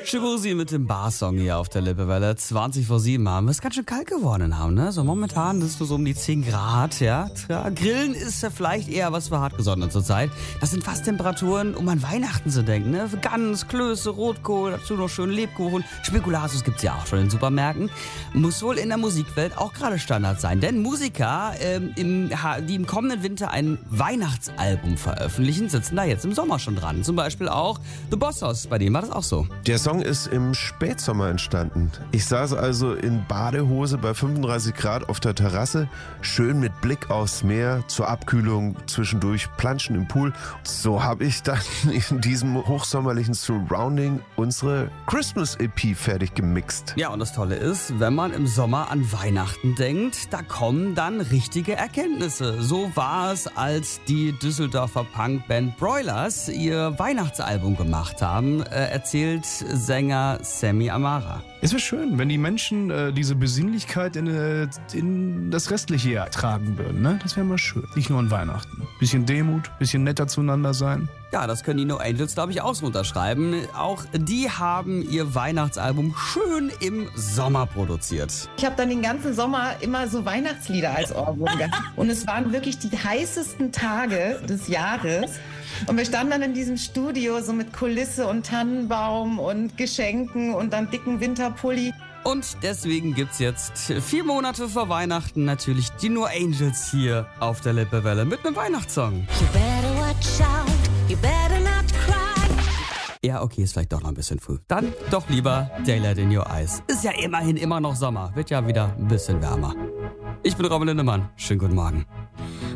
Shibusi mit dem Barsong hier auf der Lippewelle. 20 vor 7 haben wir es ganz schön kalt geworden haben, ne? So momentan ist es so um die 10 Grad, ja. Grillen ist ja vielleicht eher was für Hartgesottene zurzeit. Das sind fast Temperaturen, um an Weihnachten zu denken, ne? Gans, Klöße, Rotkohl, dazu noch schön Lebkuchen. Spekulatius gibt's ja auch schon in Supermärkten. Muss wohl in der Musikwelt auch gerade Standard sein. Denn Musiker, die im kommenden Winter ein Weihnachtsalbum veröffentlichen, sitzen da jetzt im Sommer schon dran. Zum Beispiel auch The Boss Hoss, bei dem war das auch so. Der Song ist im Spätsommer entstanden. Ich saß also in Badehose bei 35 Grad auf der Terrasse, schön mit Blick aufs Meer, zur Abkühlung zwischendurch planschen im Pool. So habe ich dann in diesem hochsommerlichen Surrounding unsere Christmas-EP fertig gemixt. Ja, und das Tolle ist, wenn man im Sommer an Weihnachten denkt, da kommen dann richtige Erkenntnisse. So war es, als die Düsseldorfer Punkband Broilers ihr Weihnachtsalbum gemacht haben, erzählt Sänger Sammy Amara. Es wäre schön, wenn die Menschen diese Besinnlichkeit in das restliche Jahr tragen würden. Ne? Das wäre mal schön. Nicht nur an Weihnachten. Bisschen Demut, bisschen netter zueinander sein. Ja, das können die No Angels, glaube ich, auch so unterschreiben. Auch die haben ihr Weihnachtsalbum schön im Sommer produziert. Ich habe dann den ganzen Sommer immer so Weihnachtslieder als Ohrwurm gehabt. Und es waren wirklich die heißesten Tage des Jahres. Und wir standen dann in diesem Studio so mit Kulisse und Tannenbaum und Geschenken und dann dicken Winterpulli. Und deswegen gibt's jetzt 4 Monate vor Weihnachten natürlich die No Angels hier auf der Lippewelle mit einem Weihnachtssong. You better watch out, you better not cry. Ja, okay, ist vielleicht doch noch ein bisschen früh. Dann doch lieber Daylight in Your Eyes. Ist ja immerhin immer noch Sommer, wird ja wieder ein bisschen wärmer. Ich bin Robin Lindemann, schönen guten Morgen.